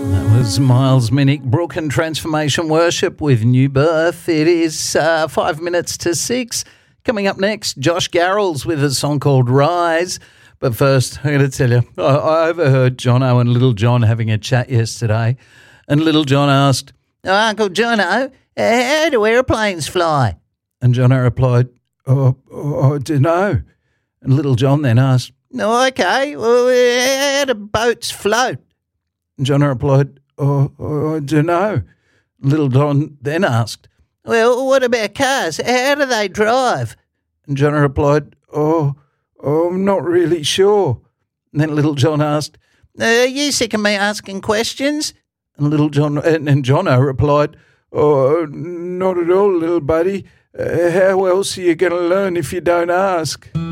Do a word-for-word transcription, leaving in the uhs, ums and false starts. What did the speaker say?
That was Miles Minnick, Brook and Transformation Worship with New Birth. It is uh, five minutes to six. Coming up next, Josh Garrels with a song called Rise. But first, I'm going to tell you, I, I overheard Jono and Little John having a chat yesterday. And Little John asked, oh, Uncle Jono, how do aeroplanes fly? And Jono replied, oh, oh I don't know. And Little John then asked, oh, okay, well, how do boats float? And Jono replied, oh, oh I don't know. Little John then asked, well, what about cars? How do they drive? And Jono replied, oh, oh, I'm not really sure. And then Little John asked, are you sick of me asking questions? And Little John and, and Jono replied, oh, not at all, little buddy. Uh, how else are you going to learn if you don't ask?